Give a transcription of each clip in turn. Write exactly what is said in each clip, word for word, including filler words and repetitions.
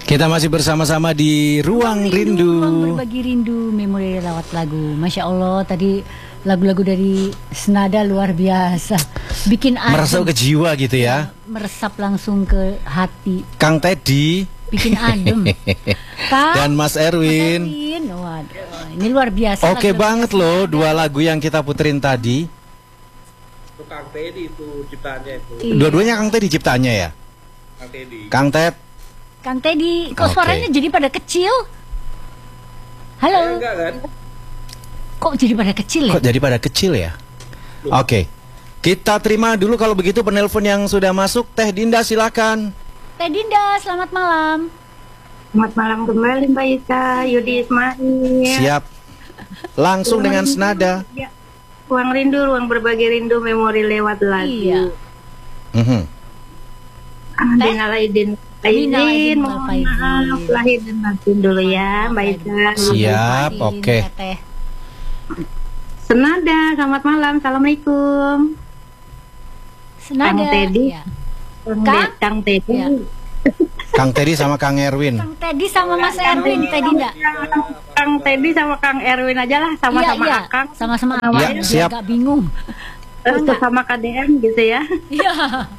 Kita masih bersama-sama di Ruang Rindu, Ruang Berbagi Rindu, memori lewat lagu. Masya Allah, tadi lagu-lagu dari Senada luar biasa, bikin adem, merasuk ke jiwa gitu ya, meresap langsung ke hati. Kang Teddy, bikin adem. Kang, dan Mas Erwin. Mas Erwin, waduh, ini luar biasa. Oke banget loh, dua lagu yang kita puterin tadi. Itu Kang Teddy itu ciptaannya itu. Iya. Dua-duanya Kang Teddy ciptaannya ya. Kang Teddy. Kang Ted. Kang Teddy, kok Oke. suaranya jadi pada kecil? Halo. Eh, enggak kan? Kok jadi pada kecil ya? Kok jadi pada kecil ya? Oke, kita terima dulu kalau begitu penelpon yang sudah masuk. Teh Dinda silakan. Teh Dinda, selamat malam. Selamat malam kembali Mbak Ika, Yudi Ismail. Siap. Langsung dengan senada. Ya. Ruang rindu, ruang berbagi rindu, memori lewat lagu. Iya. Mhm. Amin alaidin. Amin, Aidin, alaidin, mohon Bapak Ibu. maaf lahir dan batin dulu ya Mbak Ika. Siap, Ini, oke. Teh. Senada, selamat malam, assalamualaikum. Senada. Kang Teddy. Iya. Kang, Kang? De- Kang Teddy. Iya. Kang Teddy sama Kang Erwin. Kang Teddy sama Mas Erwin, Teh Dinda. Kang Teddy sama Kang Erwin aja lah, sama-sama Iya, iya. Akang. Sama-sama Ya, Akang. siap. Agak bingung. Terus sama K D M gitu ya. Iya.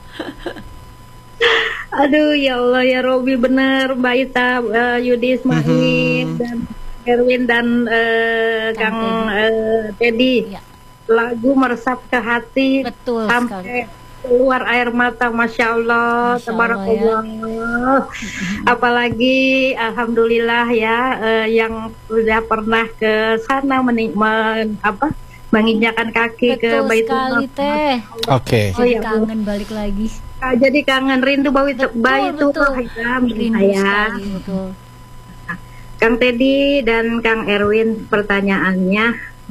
Aduh ya Allah ya Robi, bener Mbak Ita, uh, Yudi Ismail Mhm. dan Erwin dan uh, Kang Kang uh, Teddy. Iya. Lagu meresap ke hati Betul sampai keluar air mata, masya Allah, Masya tabarakallah. Apalagi alhamdulillah ya, uh, yang sudah pernah ke sana menik men, apa menginjakan kaki ke Betul Baitul sekali, Maqdis. Teh. Oke. Oh, Jadi ya, kangen balik lagi. Ah, jadi kangen rindu bau itu bayi itu betul. Rindu saya. sekali, betul. Kang Teddy dan Kang Erwin, pertanyaannya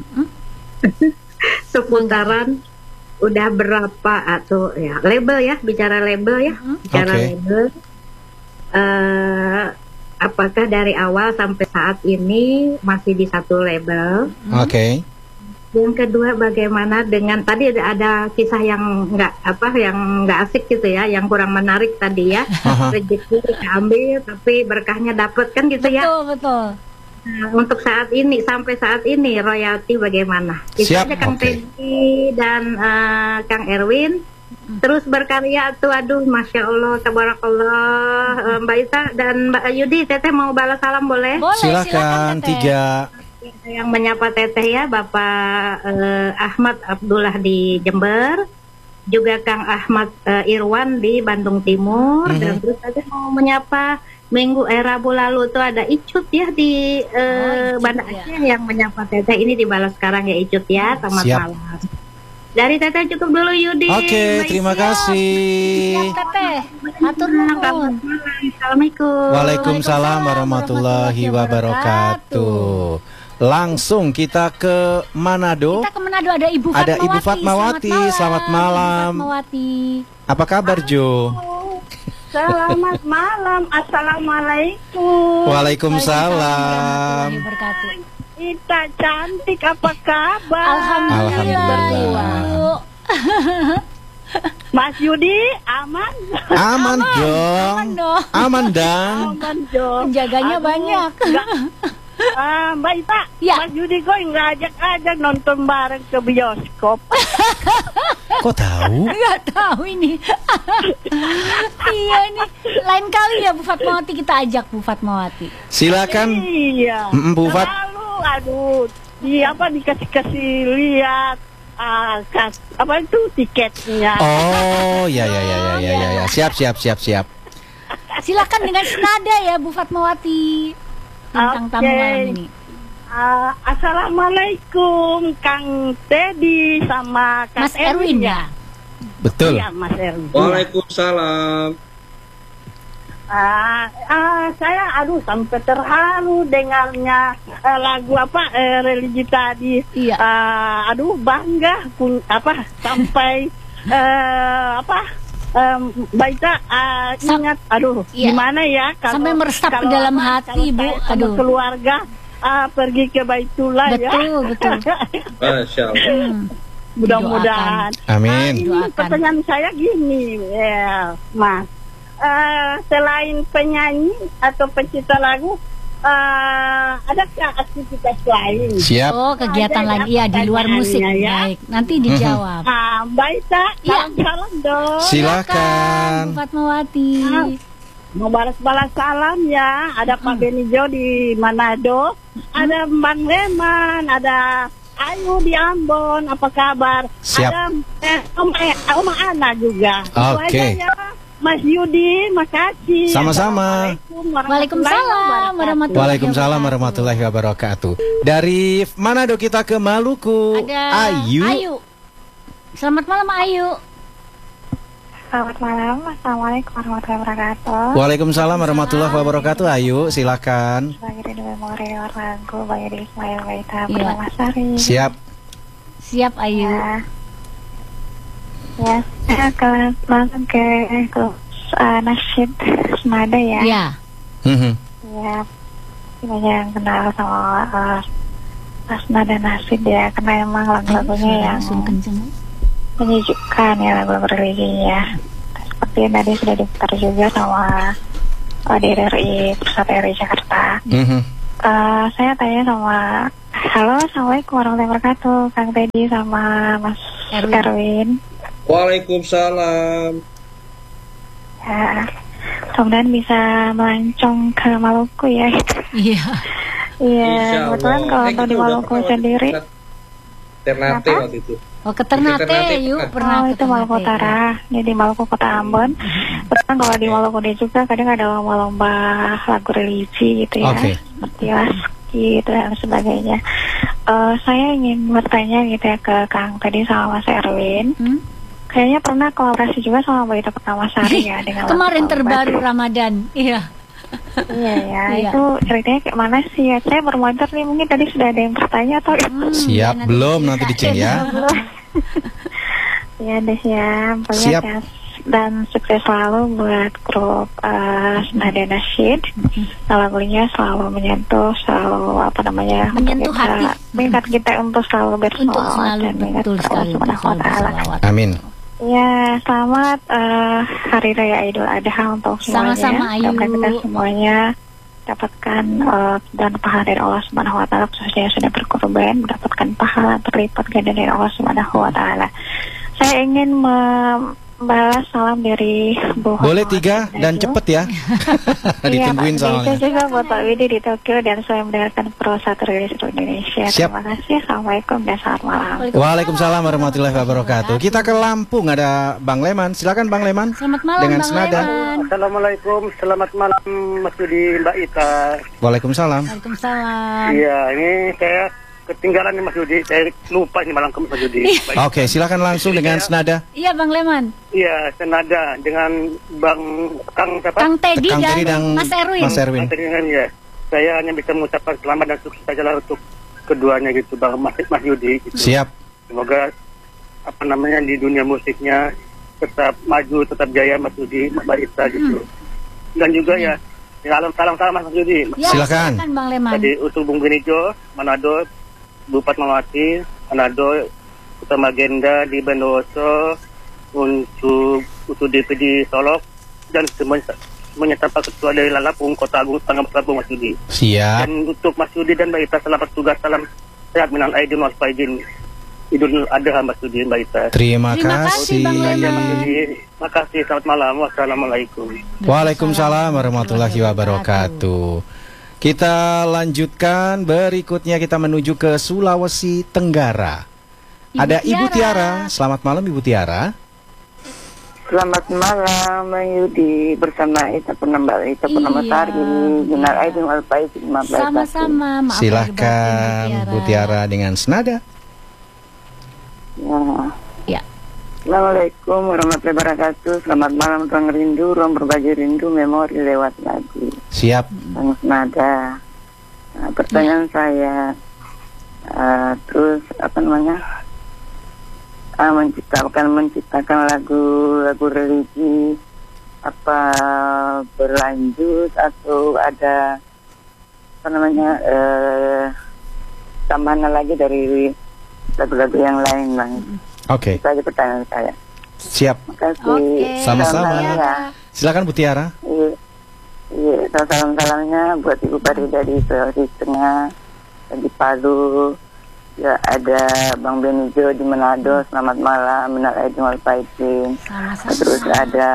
seputaran udah berapa atau ya label ya, bicara label ya, bicara Oke. label. Eh, apakah dari awal sampai saat ini masih di satu label? Oke. Yang kedua, bagaimana dengan tadi ada, ada kisah yang nggak apa yang nggak asik gitu ya, yang kurang menarik tadi ya. Aha. Rezeki diambil tapi berkahnya dapet kan gitu ya. Betul, betul. Nah, untuk saat ini, sampai saat ini royalti bagaimana? Itu Siap, aja Kang oke. Teddy dan eh, Kang Erwin terus berkarya tuh, aduh masya Allah, tabarakallah. Eh, Mbak Ita dan Mbak Yudi, Teteh mau balas salam boleh? Boleh, Silakan Teteh. tiga. Yang menyapa Teteh ya, Bapak eh, Ahmad Abdullah di Jember, juga Kang Ahmad eh, Irwan di Bandung Timur, Mhm. dan terus Teteh mau menyapa minggu eh, Rabu lalu tuh ada Icut ya di eh, Oh, Icut, Banda ya. Aceh yang menyapa Teteh. Ini dibalas sekarang ya Icut ya, selamat Siap. malam. Dari Teteh cukup dulu Yudi. Oke, Mbak terima Isi. kasih. Siap, Teteh. Atur Selamat nuhun. malam. Assalamualaikum. Waalaikumsalam warahmatullahi wabarakatuh. Langsung kita ke Manado. Kita ke Manado, ada Ibu Fatmawati. Ada Ibu Fatmawati. Selamat malam. Ibu Fatmawati. Apa kabar Jo? Selamat malam. Assalamualaikum. Waalaikumsalam. Warahmatullahi wabarakatuh. Ita cantik, apa kabar? Alhamdulillah. Alhamdulillah. Ibu. Mas Yudi aman? Aman dong. Aman dong. Aman dang. Aman dong. Penjaganya Aduh, banyak. enggak. Ah, Mbak Ita, Ya. Mas Yudi kok nggak ajak-ajak nonton bareng ke bioskop? Kok tahu? Nggak tahu ini. Iya nih. Lain kali ya Bu Fatmawati, kita ajak Bu Fatmawati. Silakan. Iya. Mm, Bu Fat. Lalu, aduh, di apa dikasih-kasih lihat ah, kas, apa itu tiketnya? Oh, ya ya ya ya ya ya. ya. Siap siap siap siap. Silakan dengan senada ya Bu Fatmawati tentang tamu Oke. malam ini. Ah, Assalamualaikum Kang Teddy sama Kang Mas Erwin ya. Betul. Iya, Mas Erwin. Waalaikumsalam. Ah, ah, saya aduh sampai terharu dengarnya eh, lagu apa eh, religi tadi. Iya. Ah, aduh bangga pun apa sampai eh, apa um, Baita ah, Sam- ingat aduh Iya. gimana ya kalau Sampai meresap ke kalau dalam apa, hati, kalau Bu. saya sama Aduh. keluarga ah, pergi ke Baitullah ya. Betul, betul. Masya Allah. Hmm. Mudah-mudahan. Amin. Ini Doakan. pertanyaan saya gini, ya, Mas. uh, selain penyanyi atau pencipta lagu, uh, adakah aktivitas lain? Siap. Oh, kegiatan Ada lain. Iya, di luar musik. ya. Baik, nanti dijawab. Ah, baik, tak? Iya. Salam dong. Silakan. Bu Fatmawati. Ah, mau balas-balas salam ya. Ada Pak Benijo di Manado, ada Bang Leman, ada Ayu di Ambon. Apa kabar? Siap. Ada eh, Om, eh, Om Ana juga. Itu Oke. aja ya. Mas Yudi, makasih. Sama-sama. Assalamualaikum Waalaikumsalam warahmatullahi Waalaikumsalam warahmatullahi wabarakatuh. Dari Manado kita ke Maluku. Ada Ayu. Ayu. Selamat malam Ayu. Selamat malam, Assalamualaikum warahmatullahi wabarakatuh. Waalaikumsalam warahmatullahi wabarakatuh. Ayu, silakan. Sebagai Rindu Memori lagu Bayar Ismail Baita Iya. Purnama Sari. Siap. Siap Ayu. Ya, ya saya akan langsung ke ke uh, nasyid senada ya. Iya. Mhm. Ya, banyak yang kenal sama uh, senada nasyid ya, karena emang lagu-lagunya yang Langsung kenceng. menyejukkan ya, lagu-lagu religinya. Seperti yang tadi sudah diputar juga sama uh, di R R I Pusat R R I Jakarta. Mhm. Uh, saya tanya sama, halo, assalamualaikum warahmatullahi wabarakatuh, Kang Teddy sama Mas Erwin. Erwin. Waalaikumsalam. Ya, mudah-mudahan bisa melancong ke Maluku ya. Iya. Iya, Insya kebetulan Allah. kalau Eh, untuk gitu, di udah Maluku pernah waktu sendiri, itu, Ternate Kenapa? waktu itu. Oh, ke Ternate, Ternate yuk pernah. pernah oh ke itu Maluku Ternate, ya. Utara, jadi Maluku Kota Ambon. Kebetulan kalau di Maluku ini juga kadang ada lomba-lomba lagu religi gitu ya, Oke. seperti Laski gitu dan sebagainya. Eh, saya ingin bertanya gitu ya ke Kang Teddy sama Mas Erwin. Hmm? Kayaknya pernah kolaborasi juga sama Baita Purnama Sari ya dengan Kemarin lagu terbaru Lomba. Ramadan. Iya. Iya ya, Iya. itu ceritanya kayak mana sih ya? Saya bermotor nih, mungkin tadi sudah ada yang bertanya atau Hmm, Siap, nanti belum diceritain. nanti dicek ya. belum? Ya deh ya, pokoknya Siap. ya, dan sukses selalu buat grup uh, Senada Nasyid. Lagunya selalu menyentuh, selalu apa namanya? Menyentuh untuk kita, hati. mengingat kita untuk selalu bersolawat Untuk selalu dan mengingat betul Allah sekali untuk Subhanahu wa selalu Ta'ala. berselawat. Amin. Ya, selamat uh, Hari Raya Idul Adha untuk semuanya. Sama-sama, Ayu. Semoga kita semuanya dapatkan uh, dan pahala dari Allah Subhanahu wa Ta'ala, khususnya yang sudah berkorban, mendapatkan pahala berlipat ganda dari Allah Subhanahu wa Ta'ala. Saya ingin membalas salam dari Bu Boleh Fatmawati tiga dan Najwa. cepet ya. Ditungguin Iya, Pak. soalnya. Bisa juga buat Pak Widi di Tokyo dan saya mendengarkan Pro satu Radio Seluruh Indonesia. Siap. Terima kasih. Assalamualaikum dan selamat malam. Waalaikumsalam warahmatullahi wabarakatuh. Kita ke Lampung, ada Bang Leman. Silakan Bang Leman. Selamat malam Dengan Bang senada. Leman. Assalamualaikum, selamat malam Mas Yudi, Mbak Ita. Waalaikumsalam. Waalaikumsalam. Iya, ini saya ketinggalan nih Mas Yudi, saya lupa ini malam ke Mas Yudi. Baik. Oke, silakan langsung dengan senada. Iya Bang Leman. Iya, senada dengan Bang Kang siapa? Kang Teddy Kang dan Teddy dan Mas Erwin. Mas Erwin. Kang Teddy kan, ya. Saya hanya bisa mengucapkan selamat dan sukses saja lah untuk keduanya gitu, Bang Mas, Mas Yudi. Gitu. Siap. Semoga apa namanya di dunia musiknya tetap maju, tetap jaya Mas Yudi, Mbak Ita gitu. Dan juga ya, salam salam salam Mas Yudi. Ya, Silakan. Bang Leman. Tadi untuk Bung Benijo, Manado, Bu Fatmawati, Manado, Utama Agenda di Bondowoso, untuk untuk D P D Solok, dan semuanya semuanya tanpa ketua dari Lampung, Kota Agung, Tangerang, Lampung, Mas Yudi. Siap. Dan untuk Mas Yudi dan Mbak Ita, selamat tugas, salam sehat, minal aidin wal faizin. Idul Adha Mas Yudi, Mbak Ita. Terima Terima kasih. kasih, Bang Leman. Mas Yudi, makasih, selamat malam, wassalamualaikum. Waalaikumsalam warahmatullahi wabarakatuh. Kita lanjutkan, berikutnya kita menuju ke Sulawesi Tenggara. Ibu Ada Ibu Tiara. Tiara. Selamat malam Ibu Tiara. Selamat malam Bang Yudi, bersama Ita Purnama Ita Purnama Iya, Sari, Benar iya. Aidin wal Faizin, lima belas Sama-sama. Maaf lahir Silahkan batin, Bu Tiara dengan senada. Ya. Ya. Assalamualaikum warahmatullahi wabarakatuh. Selamat malam Ruang Rindu, ruang berbagi rindu, memori lewat lagu. Siap. Bang Senada. Nah, pertanyaan Ya. saya, uh, terus apa namanya? Uh, menciptakan menciptakan lagu lagu religi, apa berlanjut atau ada apa namanya uh, tambahan lagi dari lagu-lagu yang lain, Bang. Oke. Itu aja pertanyaan saya. Siap. Makasih. Oke. Sama-sama. Salam ya. Silakan Bu Tiara. Iya, iya. Salam-salamnya buat Ibu Farida di Sulawesi Tengah, di Palu. Ya, ada Bang Benijo di Manado. Selamat malam. Minal aidin wal faizin. Sama-sama. Terus ada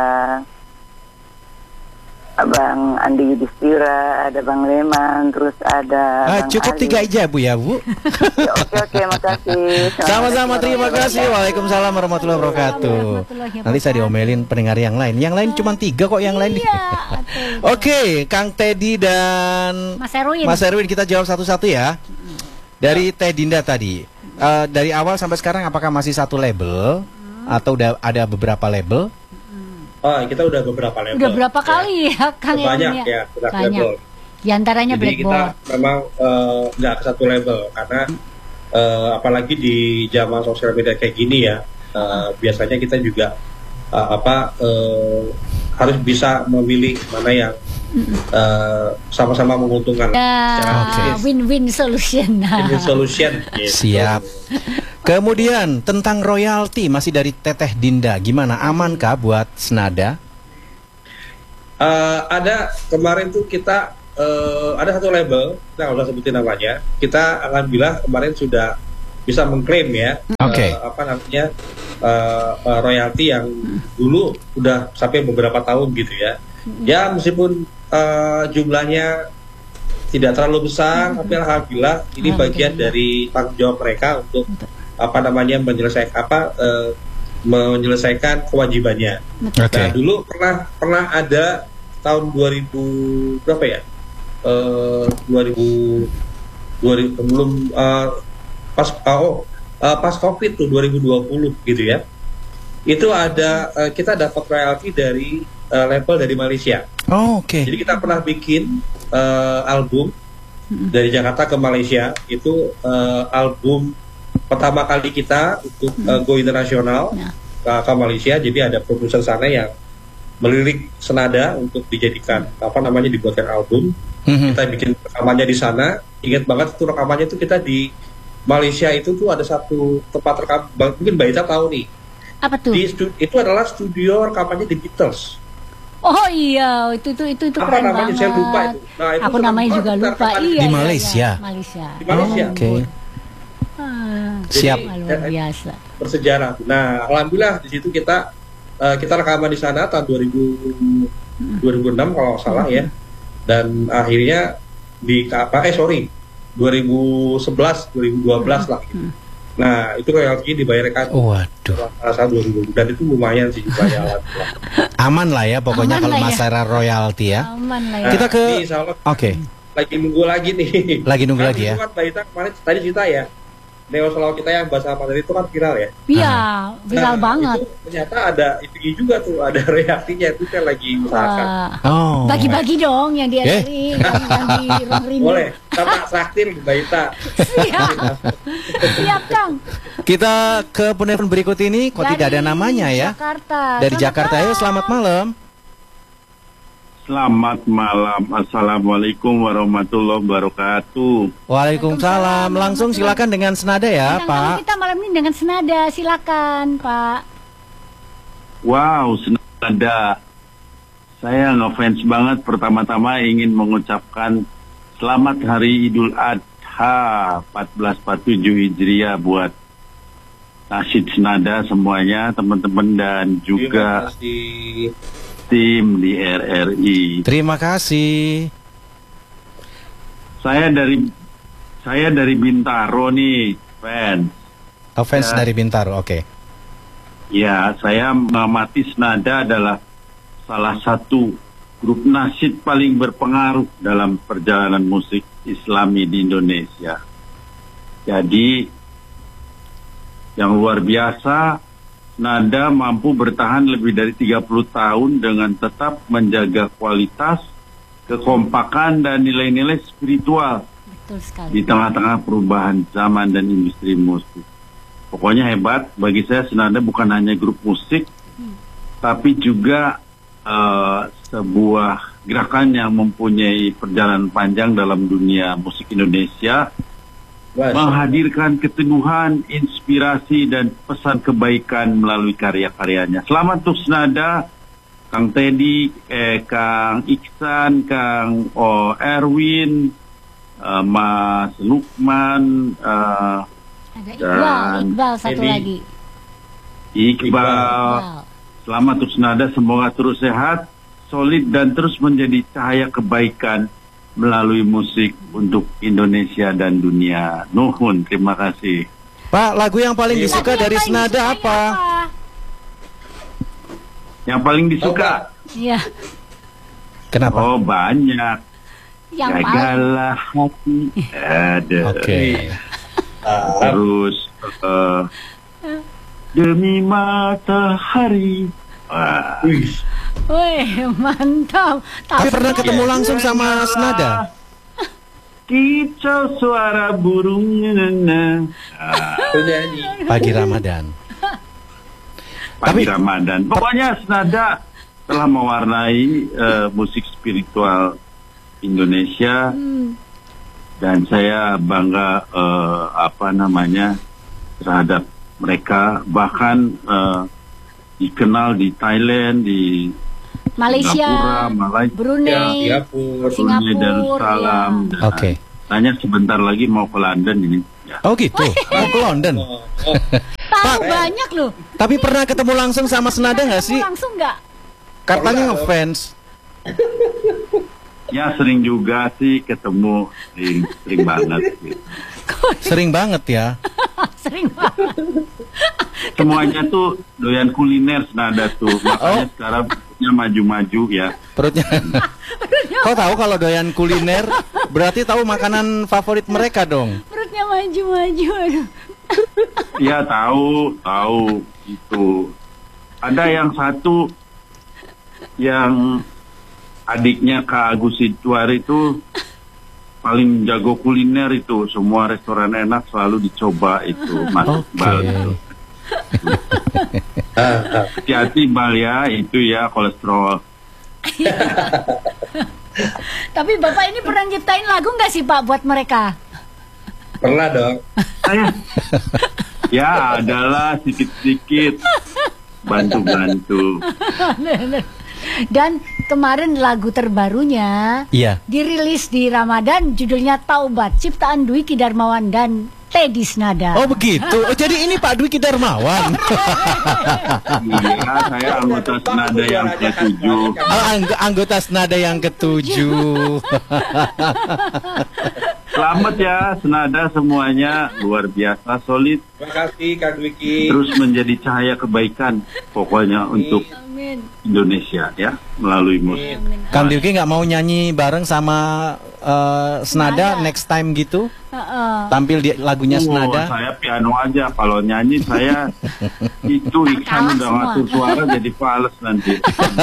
Abang Andi Yudhistira, ada Bang Leman, terus ada Ah, Bang cukup Ali. tiga aja Bu ya Bu. Ya, oke oke, makasih. Sama-sama, terima kasih. Waalaikumsalam warahmatullahi wabarakatuh. Nanti saya diomelin pendengar yang lain. Yang lain cuma tiga kok yang lain. Iya. Oke, Kang Teddy dan Mas Erwin. Mas Erwin, kita jawab satu-satu ya. Dari Teh Dinda tadi, eh, dari awal sampai sekarang apakah masih satu label atau udah ada beberapa label? Oh, kita udah beberapa level. Udah berapa ya. kali ya, Kang Banyak Erwin ya, kita Banyak. level. Di antaranya Jadi kita Blackboard. memang eh, nggak ke satu level karena eh, apalagi di zaman sosial media kayak gini ya, eh, biasanya kita juga eh, apa eh, harus bisa memilih mana yang eh, sama-sama menguntungkan. Ya, Oke. win-win solution. Win-win solution. gitu. Siap. Kemudian tentang royalti masih dari Teteh Dinda, gimana, amankah buat Senada? Eh, ada kemarin tuh kita eh, ada satu label, kita nggak usah sebutin namanya. Kita alhamdulillah kemarin sudah bisa mengklaim ya, Oke. eh, apa namanya eh, eh, royalti yang dulu udah sampai beberapa tahun gitu ya. Ya meskipun eh, jumlahnya tidak terlalu besar, tapi alhamdulillah ini bagian dari tanggung jawab mereka untuk apa namanya menyelesaikan apa eh, menyelesaikan kewajibannya. Oke. Nah, dulu pernah pernah ada tahun dua ribu berapa ya? Eh dua ribu dua ribu belum eh, pas oh eh, pas Covid tuh dua ribu dua puluh gitu ya. Itu ada eh, kita dapat royalti dari eh, label dari Malaysia. Oh, oke. Jadi kita pernah bikin eh, album dari Jakarta ke Malaysia. Itu eh, album pertama kali kita untuk uh, go internasional Ya. ke, ke Malaysia. Jadi ada produser sana yang melirik Senada untuk dijadikan apa namanya dibuatkan album. Mhm. Kita bikin rekamannya di sana. Ingat banget itu rekamannya itu kita di Malaysia itu tuh ada satu tempat rekam, mungkin Mbak Ita tahu nih. Apa tuh? Di stu- itu adalah studio rekamannya di Beatles. Oh iya, itu itu itu itu Apa keren namanya? banget. Saya lupa itu. Nah, itu Aku serem namanya banget juga kita lupa. rekaman Iya. di iya, Malaysia. iya, Malaysia. Di Malaysia. Oke. Ah, Siap. Jadi, luar eh, biasa. bersejarah. Nah, alhamdulillah di situ kita eh, kita rekaman di sana tahun dua ribu dua ribu enam kalau nggak salah ya. Dan akhirnya di apa eh sorry dua ribu sebelas dua ribu dua belas lah gitu. Nah, itu royaltinya dibayarkan Waduh. salah dua ribu dan itu lumayan sih jumlahnya alhamdulillah. Aman lah ya pokoknya Aman kalau lah ya. masalah royalti ya. Aman lah ya. Nah, Kita ke- ini insya Allah Oke. lagi nunggu lagi nih. Lagi nunggu Kan lagi ya. itu kan Mbak Ita kemarin tadi cerita ya. Neo Selaw kita yang bahasa Mandarin itu kan viral ya. Iya, viral Nah, banget. Itu ternyata ada itu juga tuh ada reaksinya itu kan lagi usahakan. Wah. Oh. Bagi-bagi dong yang di Eh. yang, yang di ruang rindu. Boleh, sama traktir Mbak Ita. Siap. Siap, Kang. Kita ke penelpon berikut ini kok tidak ada Dari namanya ya. Jakarta. Dari Selamat Jakarta ya, malam. selamat malam. Selamat malam. Assalamualaikum warahmatullahi wabarakatuh. Waalaikumsalam. Langsung silakan dengan senada ya, Bintang tamu Pak. kita malam ini dengan senada, silakan, Pak. Wow, senada. Saya ngefans banget. Pertama-tama ingin mengucapkan selamat Hari Idul Adha seribu empat ratus empat puluh tujuh Hijriah buat Nasyid Senada semuanya, teman-teman dan juga Terima kasih. tim di R R I. Terima kasih. Saya dari saya dari Bintaro nih, fans. Oh, fans Ya. dari Bintaro, oke. Ya, saya mengamati Senada adalah salah satu grup nasyid paling berpengaruh dalam perjalanan musik Islami di Indonesia. Jadi, yang luar biasa, Nada mampu bertahan lebih dari tiga puluh tahun dengan tetap menjaga kualitas, kekompakan, dan nilai-nilai spiritual Betul sekali. di tengah-tengah perubahan zaman dan industri musik. Pokoknya hebat. Bagi saya Senada bukan hanya grup musik, tapi juga uh, sebuah gerakan yang mempunyai perjalanan panjang dalam dunia musik Indonesia menghadirkan keteguhan, inspirasi dan pesan kebaikan melalui karya-karyanya. Selamat untuk Senada, Kang Teddy, eh, Kang Iksan, Kang oh, Erwin, uh, Mas Lukman, uh, ada Iqbal, Iqbal satu Teddy, lagi. Iqbal. Iqbal. Selamat untuk Senada, semoga terus sehat, solid dan terus menjadi cahaya kebaikan melalui musik untuk Indonesia dan dunia. Nuhun, terima kasih. Pak, lagu yang paling disuka dari Senada apa? Yang paling disuka? Iya. Kenapa? Oh, banyak. Yang Jagalah hati. Ada. Oke. Okay. Terus uh, demi matahari. Wah. Wih, mantap. Tapi pernah ketemu langsung sama Senada? Kicau suara burung. Nah. Pagi Ramadan. Pagi Tapi, Ramadan. Pokoknya Senada telah mewarnai uh, musik spiritual Indonesia. Hmm. Dan saya bangga uh, apa namanya terhadap mereka, bahkan uh, dikenal di Thailand, di Malaysia, Singapura, Malaysia, Brunei, Singapura, Singapura, Darussalam. ya. Oke. Okay. Tanya sebentar lagi mau ke London ini. Ya. Oh gitu, mau ke London. Oh, oh. Tahu banyak loh. Tapi pernah ketemu langsung sama Senada nggak sih? Langsung nggak? Katanya ngefans. Ya sering juga sih ketemu, sering, sering banget. Gitu. Sering banget ya. Sering banget. Semuanya tuh doyan kuliner Senada tuh, makanya Oh. sekarang perutnya maju-maju ya. Perutnya. Kau tahu kalau doyan kuliner, berarti tahu makanan favorit mereka dong. Perutnya maju-maju. Aduh. Ya tahu, tahu itu. Ada yang satu yang adiknya Kak Agus Situar itu paling jago kuliner itu, semua restoran enak selalu dicoba itu, Mas Iqbal. Okay. Hati-hati Bal ya, itu ya kolesterol. Tapi Bapak ini pernah nyiptain lagu nggak sih Pak buat mereka? Pernah dong. Saya ya adalah sedikit-sedikit bantu-bantu. Dan kemarin lagu terbarunya Iya. dirilis di Ramadan, judulnya Taubat, ciptaan Dwiki Darmawan dan Teddy Senada. Oh begitu. Oh, jadi ini Pak Dwiki Darmawan. Iya, saya anggota Senada yang ketujuh. Oh, angg- anggota Senada yang ketujuh. Selamat ya Senada semuanya, luar biasa solid. Terima kasih Kak Dwiki. Terus menjadi cahaya kebaikan pokoknya untuk Amin. Indonesia ya melalui musik. Kang Dwiki nggak mau nyanyi bareng sama uh, Senada next time gitu? Uh-uh. Tampil di lagunya Oh, Senada? saya piano aja, kalau nyanyi saya itu Iksan udah semua. ngatur suara jadi fals nanti.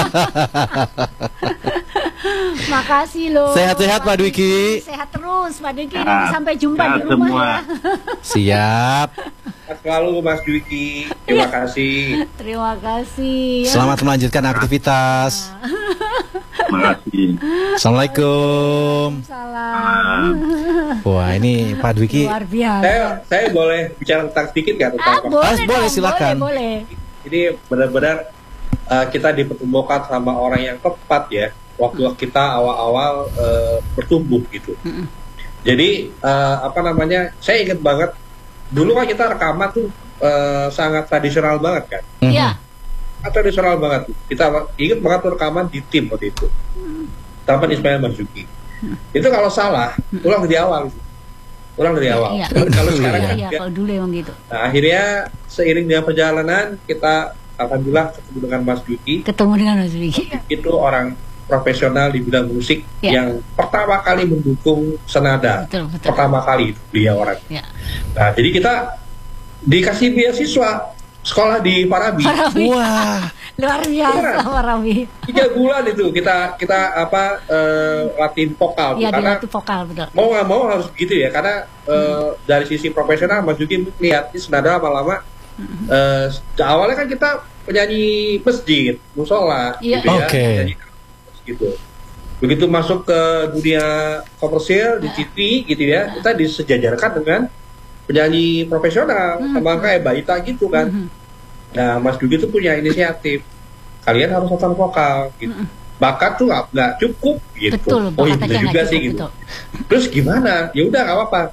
Makasih loh. Sehat-sehat Pak Dwiki. Sehat terus Pak Dwiki. Sehat. Sampai jumpa Sehat di rumah semua. ya. Siap. Sehat selalu Mas Dwiki. Terima kasih. Terima kasih. Selamat melanjutkan aktivitas. Terima kasih. Assalamualaikum. Salam. Wah ini Pak Dwiki. Luar biasa. Saya saya boleh bicara tentang sedikit nggak tentang Ah, apa? boleh, Ah, boleh, dong, silakan. Boleh, boleh. Ini benar-benar uh, kita dipertemukan sama orang yang tepat ya. Waktu kita awal-awal uh, bertumbuh gitu. Jadi uh, apa namanya? Saya ingat banget dulu kan kita rekaman tuh uh, sangat tradisional banget kan. Iya. Sangat tradisional banget. Kita ingat banget tuh rekaman di tim waktu itu. Taman Ismail Marzuki. Itu kalau salah, ulang dari awal. Ulang dari awal. Iya. Kalau sekarang Iya, kan iya, ya. kalau dulu emang gitu. Nah, akhirnya seiring dengan perjalanan kita alhamdulillah ketemu dengan Mas Dwiki. Ketemu dengan Mas Dwiki. Itu orang profesional di bidang musik Ya. yang pertama kali mendukung Senada. Betul, betul. Pertama kali itu beliau orang. Ya. Nah, jadi kita dikasih beasiswa sekolah di Parabi. Parabi. Wah. Luar biasa Parabi. Tiga bulan itu kita kita apa eh, latihan vokal tuh. Iya, karena di vokal betul. mau nggak mau harus begitu ya karena eh, dari sisi profesional Mas Yuki lihat ini Senada lama-lama eh, awalnya kan kita penyanyi masjid musola Iya. gitu ya Oke. penyanyi gitu begitu masuk ke dunia komersil di T V gitu ya kita disejajarkan dengan penyanyi profesional, mm-hmm. sama kayak Mbak Ita gitu kan. Mm-hmm. Nah, Mas Dugi tuh punya inisiatif, kalian harus nonton vokal gitu. Mm-hmm. Bakat tuh nggak nggak cukup gitu. Betul, oh iya cukup, juga sih gitu. Betul. Terus gimana? Ya udah nggak apa-apa,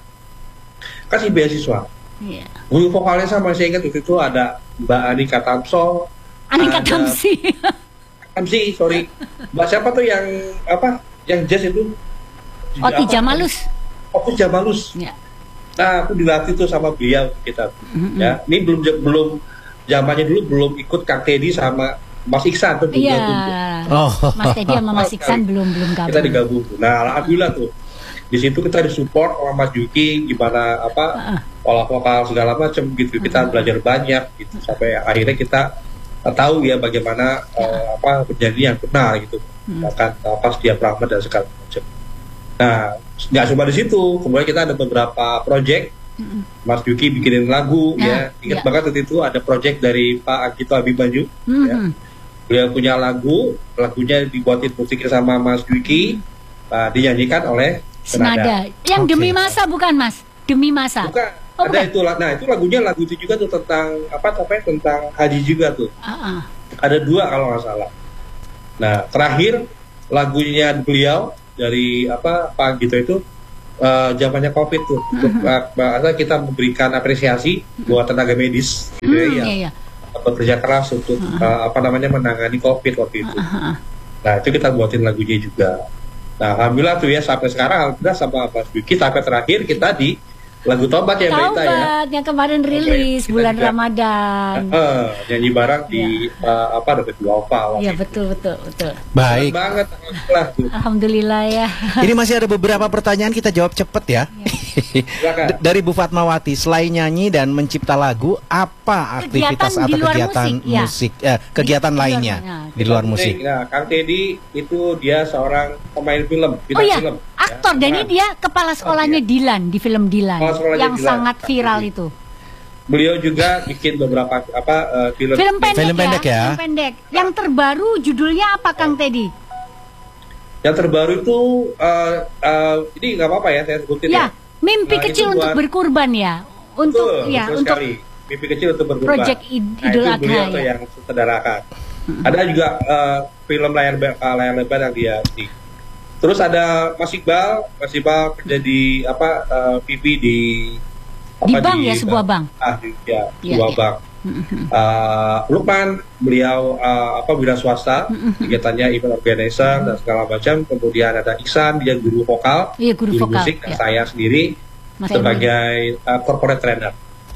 kasih beasiswa. Yeah. Guru vokalnya sama saya ingat waktu itu ada Mbak Anika Tamso. Anika Tamsi. Tamsi, sorry. Mbak siapa tuh yang apa? Yang jazz itu? Oti Jamalus. Oti Jamalus. Yeah. Nah, aku dilatih tuh sama beliau kita. Mm-hmm. Ya, ini belum belum zamannya dulu belum ikut Kang Teddy sama Mas Iksan tuh belum yeah. gabung. Oh. Mas Teddy sama Mas Iksan belum belum gabung. Kita digabung. Nah, alhamdulillah tuh. Di situ kita disupport sama Mas Yuki gimana apa uh-uh. pola vokal segala macam gitu. Kita uh-uh. belajar banyak gitu sampai akhirnya kita uh, tahu ya bagaimana uh, uh-uh. apa penyanyi yang benar gitu. Uh-uh. Bahkan uh, pas dia Rahmat dan segala macam. Nah, nggak cuma di situ. Kemudian kita ada beberapa project. Uh-uh. Mas Yuki bikinin lagu uh-uh. ya. Ingat yeah. banget waktu itu ada project dari Pak Agito Abimanyu uh-uh. ya. Dia punya lagu, lagunya dibuatin musiknya sama Mas Yuki, uh, dinyanyikan oleh Senada. Yang okay. Demi Masa bukan Mas? Demi Masa. Bukan. Oh, ada bukan? Itu. Nah itu lagunya lagu itu juga tuh tentang apa? Sampai tentang haji juga tuh. Uh-uh. Ada dua kalau nggak salah. Nah terakhir lagunya beliau dari apa Pak Gito itu uh, zamannya COVID tuh. Uh-huh. Kita memberikan apresiasi buat tenaga medis, gitu hmm, ya. Iya, iya. Bekerja keras untuk uh-huh. uh, apa namanya menangani COVID waktu itu. Uh-huh. Nah itu kita buatin lagunya juga. Nah alhamdulillah tuh ya sampai sekarang alhamdulillah sama Mas Yuki sampai terakhir kita di lagu Taubat ya Mbak Ita ya. Taubat yang kemarin rilis okay, bulan juga, Ramadan. Uh, nyanyi bareng ya. Di uh, apa dapat dua oval. Iya betul betul betul. Baik. Senang banget alhamdulillah. Alhamdulillah ya. Ini masih ada beberapa pertanyaan kita jawab cepet ya. D- dari Bu Fatmawati, selain nyanyi dan mencipta lagu, apa aktivitas kegiatan atau kegiatan musik, musik ya. eh, kegiatan di, lainnya di luar, di luar musik? Nah, Kang Teddy itu dia seorang pemain film, oh iya, film. Aktor, ya. Dan ini dia kepala sekolahnya oh, iya. Dilan di film Dilan yang Dilan. Sangat viral itu. Beliau juga bikin beberapa apa uh, film film pendek, film pendek ya. ya. Film pendek. Yang terbaru judulnya apa Kang Teddy? Yang terbaru itu uh, uh, ini nggak apa-apa ya saya sebutin ya. ya. Mimpi nah, kecil untuk berkurban ya. Untuk betul, ya betul untuk sekali. Mimpi kecil untuk berkurban. Project Id- nah, Idul Adha ya. Yang sutradarakan. Hmm. Ada juga uh, film layar uh, layar lebar yang dia di. Terus ada Mas Iqbal, Mas Iqbal kerja di apa uh, P P di apa, di bank di, ya sebuah bank. Ah, di, ya, ya sebuah ya. bank. Uh, Lukman beliau uh, apa wira swasta, kegiatannya event organizer dan segala macam. Kemudian ada Iksan, dia guru vokal, iya, guru, guru vokal, musik, ya. Saya sendiri Mas sebagai uh, corporate trainer.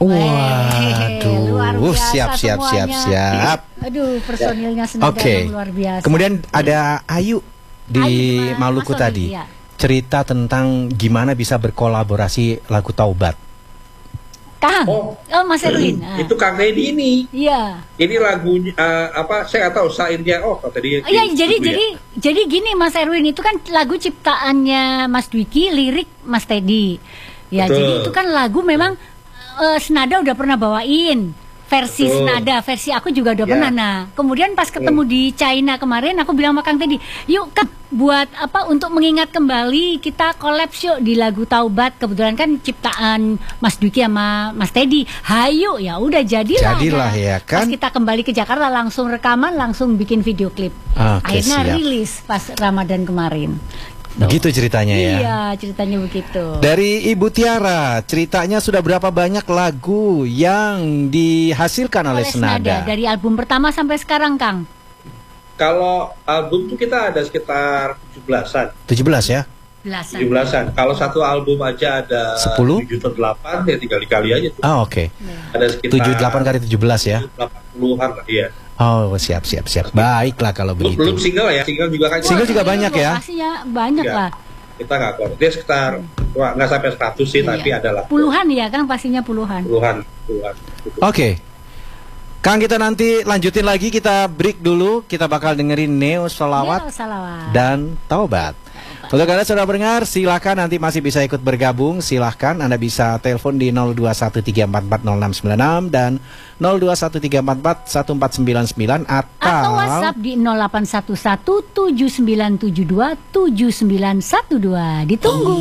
Waduh, siap siap siap siap. Aduh, personilnya Senada okay. luar biasa. Kemudian ada Ayu di Ayu, Maluku Mas tadi, ya. Cerita tentang gimana bisa berkolaborasi lagu Taubat. Kang, oh, oh Mas Erwin. Nah. Itu Kang Teddy ini. Iya. Ini lagunya uh, apa? Saya nggak tahu sairnya. Oh, tadi. Iya, jadi jadi ya. jadi gini Mas Erwin, itu kan lagu ciptaannya Mas Dwiki, lirik Mas Teddy. Ya, betul. Jadi itu kan lagu memang uh, Senada udah pernah bawain. Versi betul. Senada, versi aku juga udah ya. pernah. Nah, kemudian pas ketemu hmm. di China kemarin, aku bilang sama Kang Teddy, yuk Kang, buat apa untuk mengingat kembali kita kolaps yuk di lagu Taubat. Kebetulan kan ciptaan Mas Dwiki sama Mas Teddy. Hayu, ya udah jadilah. Jadilah ya, ya kan. Pas kita kembali ke Jakarta langsung rekaman, langsung bikin video klip. Okay, akhirnya siap. Rilis pas Ramadan kemarin. Begitu ceritanya ya. Iya, ceritanya begitu. Dari Ibu Tiara, ceritanya sudah berapa banyak lagu yang dihasilkan oleh, oleh Senada? Senada? Dari album pertama sampai sekarang, Kang? Kalau album itu kita ada sekitar tujuh belasan. tujuh belas ya? Belasan. tujuh belasan. Kalau satu album aja ada sepuluh? tujuh atau delapan, ya tinggal dikali aja tuh. Ah, oke. Okay. Ada sekitar tujuh delapan kali tujuh belas ya? delapan puluhan lah, iya. Oh, siap siap siap. Baiklah kalau begitu. Belum single ya, single juga kan. Single juga banyak ya. Pastinya banyak ya. Lah. Kita nggak keluar. Dia sekitar nggak sampai seratus sih, iya. Tapi adalah puluhan ya kan, pastinya puluhan. Puluhan, puluhan. Oke. Okay. Kang, kita nanti lanjutin lagi, kita break dulu. Kita bakal dengerin Neo Salawat, Neo Salawat. dan Taubat. Untuk Anda sudah mendengar, silakan nanti masih bisa ikut bergabung. Silahkan Anda bisa telepon di nol dua satu tiga empat empat nol enam sembilan enam dan nol dua satu tiga empat empat satu empat sembilan sembilan atau, atau WhatsApp di nol delapan satu satu tujuh sembilan tujuh dua tujuh sembilan satu dua. Ditunggu.